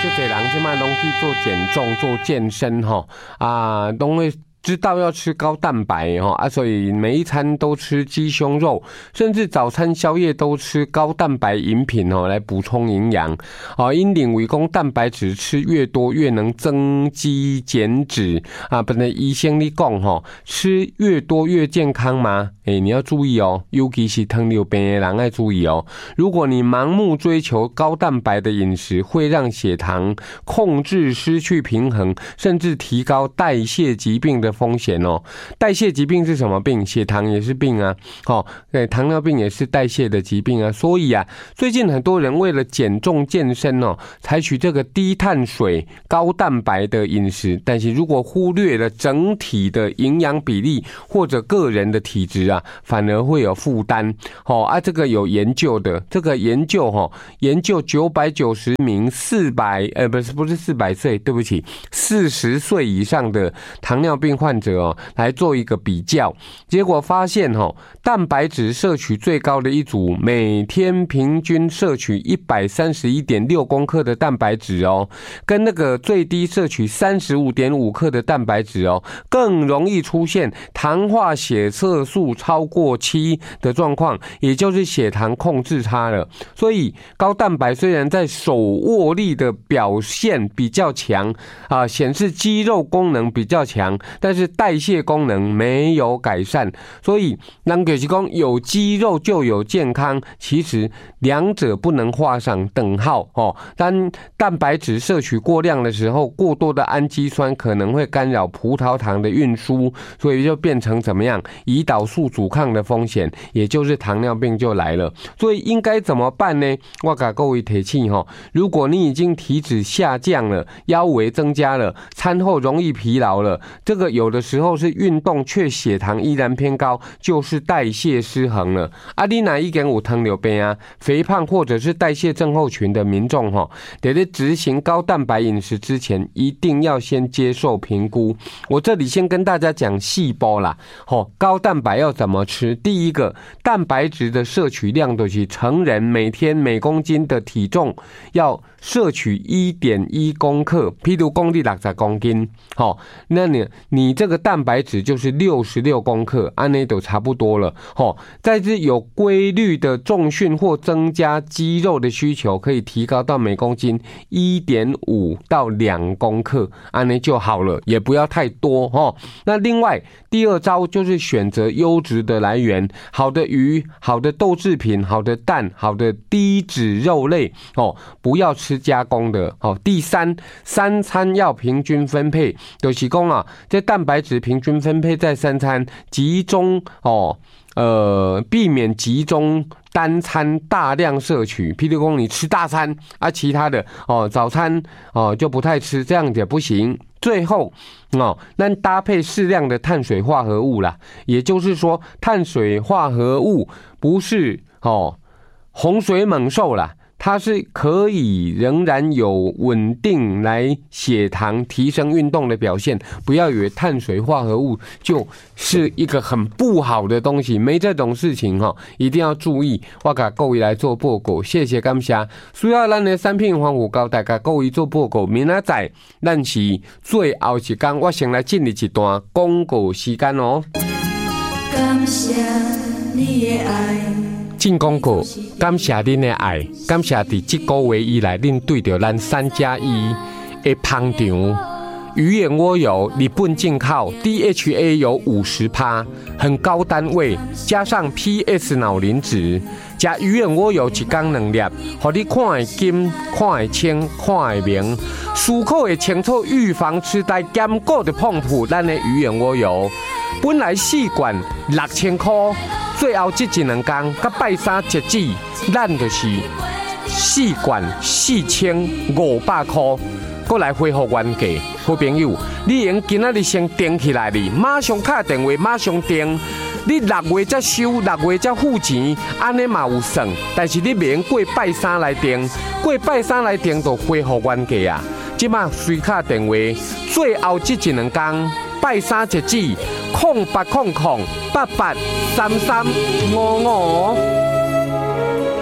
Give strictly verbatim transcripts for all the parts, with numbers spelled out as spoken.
就这人现在拢去做减重、做健身哈啊，都会知道要吃高蛋白哈啊，所以每一餐都吃鸡胸肉，甚至早餐、宵夜都吃高蛋白饮品哦，来补充营养。哦，因认为讲蛋白质吃越多越能增肌减脂啊，本来医生你讲哈，吃越多越健康吗？哎，你要注意哦，尤其是糖尿病的人要注意哦。如果你盲目追求高蛋白的饮食，会让血糖控制失去平衡，甚至提高代谢疾病的风险哦。代谢疾病是什么病？血糖也是病啊。哦，对，糖尿病也是代谢的疾病啊。所以啊，最近很多人为了减重健身哦，采取这个低碳水、高蛋白的饮食，但是如果忽略了整体的营养比例或者个人的体质啊，反而会有负担。哦啊，这个有研究的，这个研究哈、哦，研究九百九十名四百呃不是不是四百岁，对不起，四十岁以上的糖尿病患者哦，来做一个比较，结果发现哦，蛋白质摄取最高的一组，每天平均摄取一百三十一点六公克的蛋白质哦，跟那个最低摄取三十五点五克的蛋白质哦，更容易出现糖化血色素超过七的状况，也就是血糖控制差了。所以高蛋白虽然在手握力的表现比较强啊，显示肌肉功能比较强，但是代谢功能没有改善。所以人就是说有肌肉就有健康，其实两者不能画上等号哦。当蛋白质摄取过量的时候，过多的氨基酸可能会干扰葡萄糖的运输，所以就变成怎么样？胰岛素阻抗的风险，也就是糖尿病就来了。所以应该怎么办呢？我给各位提醒哈，如果你已经体脂下降了，腰围增加了，餐后容易疲劳了，这个有的时候是运动却血糖依然偏高，就是代谢失衡了。啊，你哪一点有糖尿病啊、肥胖或者是代谢症候群的民众哈，得在执行高蛋白饮食之前，一定要先接受评估。我这里先跟大家讲细胞啦，吼，高蛋白要怎么吃？第一个，蛋白质的摄取量就是成人每天每公斤的体重要摄取 一点一公克，譬如公斤六十公斤，好，那你你这个蛋白质就是六十六公克，按那都差不多了，好，在这有规律的重训或增加肌肉的需求，可以提高到每公斤 一点五到两公克，按那就好了，也不要太多哈。那另外第二招就是选择优质的来源，好的鱼、好的豆制品、好的蛋、好的低脂肉类哦，不要吃加工的哦。第三，三餐要平均分配，就是说啊，这蛋白质平均分配在三餐，集中哦。呃，避免集中单餐大量摄取，譬如说你吃大餐啊，其他的哦早餐哦就不太吃，这样也不行。最后哦，那搭配适量的碳水化合物啦，也就是说，碳水化合物不是哦洪水猛兽啦。它是可以仍然有稳定来血糖提升运动的表现，不要以为碳水化合物就是一个很不好的东西，没这种事情哈，一定要注意。我给各位来做报告，谢谢感谢。需要咱的产品防腐膏，大家各位做报告。明仔载咱是最后一天，我先来进入一段广告时间哦。感谢你的爱。进广告，感谢您的爱，感谢伫这个月以来，您对着咱三加一的捧场。鱼眼蜗油，日本进口 ，D H A 有五十趴，很高单位，加上 P S 脑磷脂，加鱼眼蜗油一缸两粒，让你看会金、看会清、看会明，思考会清楚，预防痴呆，兼顾的碰触咱的鱼眼蜗油，本来四罐六千块。最后这一两天，甲拜三截止，咱就是四罐四千五百块，过来恢复原价。好朋友，你用今仔日先订起来哩，马上打电话，马上订。你六月才收，六月才付钱，安尼嘛有算。但是你袂用过拜三来订，过拜三来订就恢复原价啊。即马随卡电话，最后这一两天，拜三截止，空八空空八八三三五五。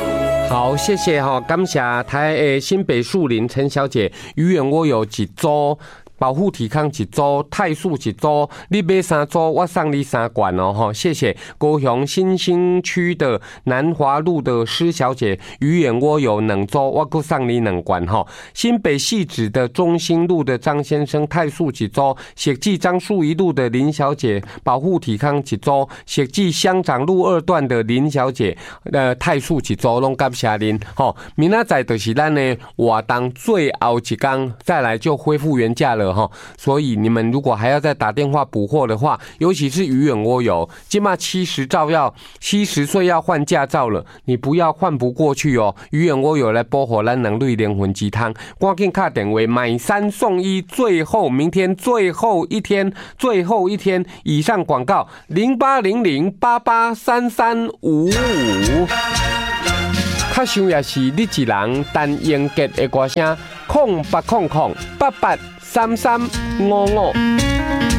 好，谢谢哈，感谢台的新北树林陈小姐，鱼眼我有一组。保护体康一组，泰素一组，你买三组，我送你三罐哦哈！谢谢高雄新兴区的南华路的施小姐，鱼眼窝有两组，我搁送你两罐哈！新北汐止的中兴路的张先生，泰素一组，血迹樟树一路的林小姐，保护体康一组，血迹乡长路二段的林小姐，呃，泰素一组，拢感谢您吼！明仔载就是咱的活动最后一天，再来就恢复原价了。所以你们如果还要再打电话补货的话，尤其是鱼眼蜗油，今嘛七十照要七十岁要换驾照了，你不要换不过去哦。鱼眼蜗油来保护咱人类灵魂鸡汤，赶紧打电话买三送一，最后明天最后一天，最后一天以上广告零八零零八八三三五五。较想也是你一人，但英杰的歌声，空八空空八八三三五五。